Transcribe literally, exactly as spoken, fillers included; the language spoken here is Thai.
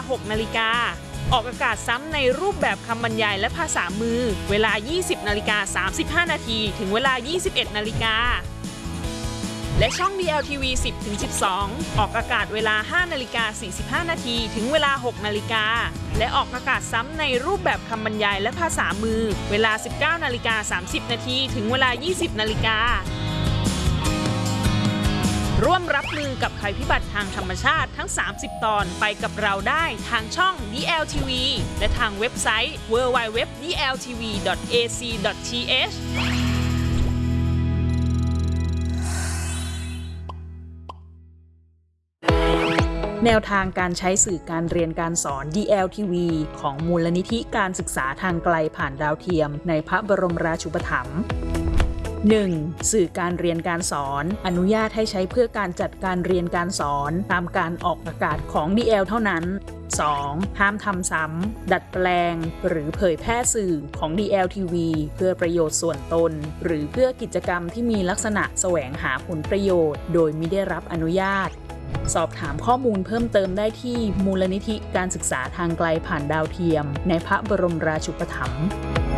หกนาฬิกาออกอากาศซ้ำในรูปแบบคำบรรยายและภาษามือเวลา ยี่สิบนาฬิกาสามสิบห้านาที ถึงเวลา ยี่สิบเอ็ดนาฬิกาและช่อง ดี แอล ที วี สิบถึงสิบสอง ออกอากาศเวลา ห้านาฬิกาสี่สิบห้านาที ถึงเวลา หกนาฬิกาและออกอากาศซ้ำในรูปแบบคำบรรยายและภาษามือเวลา สิบเก้านาฬิกาสามสิบนาที ถึงเวลา ยี่สิบนาฬิการ่วมรับมือกับภัยพิบัติทางธรรมชาติทั้ง สามสิบ ตอนไปกับเราได้ทางช่อง ดี แอล ที วี และทางเว็บไซต์ ดับเบิลยู ดับเบิลยู ดับเบิลยู ดอท ดี แอล ที วี ดอท เอ ซี ดอท ที เอชแนวทางการใช้สื่อการเรียนการสอน ดี แอล ที วี ของมูลนิธิการศึกษาทางไกลผ่านดาวเทียมในพระบรมราชูปถัมภ์ หนึ่ง. สื่อการเรียนการสอนอนุญาตให้ใช้เพื่อการจัดการเรียนการสอนตามการออกอากาศของ ดี แอล เท่านั้น สอง. ห้ามทำซ้ำดัดแปลงหรือเผยแพร่สื่อของ ดี แอล ที วี เพื่อประโยชน์ส่วนตนหรือเพื่อกิจกรรมที่มีลักษณะแสวงหาผลประโยชน์โดยมิได้รับอนุญาตสอบถามข้อมูลเพิ่มเติมได้ที่มูลนิธิการศึกษาทางไกลผ่านดาวเทียมในพระบรมราชูปถัมภ์